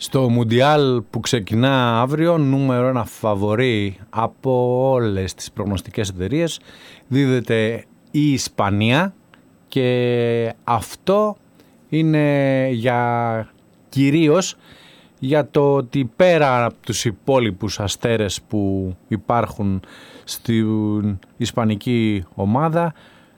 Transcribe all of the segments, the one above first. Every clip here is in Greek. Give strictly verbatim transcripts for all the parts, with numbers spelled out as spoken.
Στο Μουντιάλ που ξεκινά αύριο, νούμερο ένα φαβορί από όλες τις προγνωστικές εταιρείες δίδεται η Ισπανία, και αυτό είναι για κυρίως για το ότι πέρα από τους υπόλοιπους αστέρες που υπάρχουν στην ισπανική ομάδα,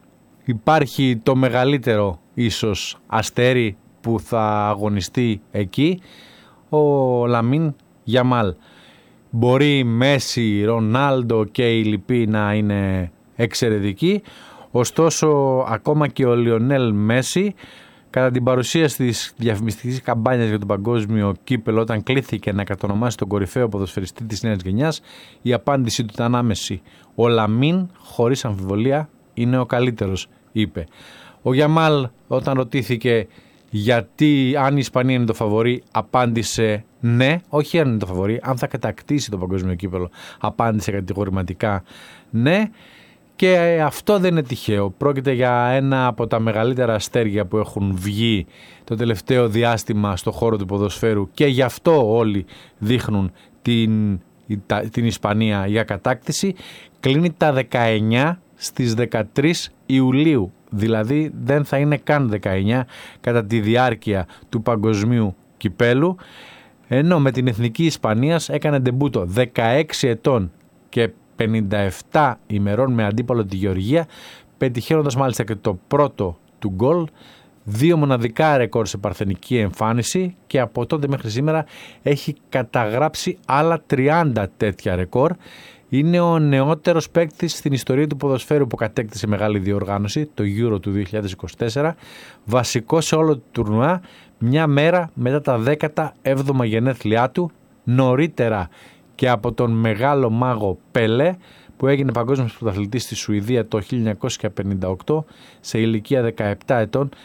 υπάρχει το μεγαλύτερο ίσως αστέρι που θα αγωνιστεί εκεί, ο Λαμίν Γιαμάλ. Μπορεί η Μέση, Ρονάλντο και οι λοιποί να είναι εξαιρετικοί, ωστόσο ακόμα και ο Λιονέλ Μέση, κατά την παρουσίαση της διαφημιστικής καμπάνιας για το παγκόσμιο κύπελο, όταν κλήθηκε να κατονομάσει τον κορυφαίο ποδοσφαιριστή της νέας γενιάς, η απάντησή του ήταν άμεση. Ο Λαμίν, χωρίς αμφιβολία, είναι ο καλύτερος, είπε. Ο Γιαμάλ, όταν ρωτήθηκε γιατί, αν η Ισπανία είναι το φαβορί, απάντησε ναι, όχι αν είναι το φαβορί, αν θα κατακτήσει το παγκόσμιο κύπελο, απάντησε κατηγορηματικά ναι. Και αυτό δεν είναι τυχαίο. Πρόκειται για ένα από τα μεγαλύτερα αστέρια που έχουν βγει το τελευταίο διάστημα στο χώρο του ποδοσφαίρου, και γι' αυτό όλοι δείχνουν την, την Ισπανία για κατάκτηση. Κλείνει τα δεκαεννιά στις δεκατρείς Ιουλίου, δηλαδή δεν θα είναι καν δεκαεννιά κατά τη διάρκεια του παγκοσμίου κυπέλου, ενώ με την εθνική Ισπανίας έκανε ντεμπούτο δεκαέξι ετών και πενήντα επτά ημερών με αντίπαλο τη Γεωργία, πετυχαίνοντας μάλιστα και το πρώτο του γκολ, δύο μοναδικά ρεκόρ σε παρθενική εμφάνιση, και από τότε μέχρι σήμερα έχει καταγράψει άλλα τριάντα τέτοια ρεκόρ. Είναι ο νεότερος παίκτης στην ιστορία του ποδοσφαίρου που κατέκτησε μεγάλη διοργάνωση, το Euro του δύο χιλιάδες είκοσι τέσσερα, βασικό σε όλο το τουρνουά, μια μέρα μετά τα δέκατα έβδομα γενέθλιά του, νωρίτερα και από τον μεγάλο μάγο Πελέ, που έγινε παγκόσμιος πρωταθλητής στη Σουηδία το χίλια εννιακόσια πενήντα οκτώ σε ηλικία δεκαεπτά ετών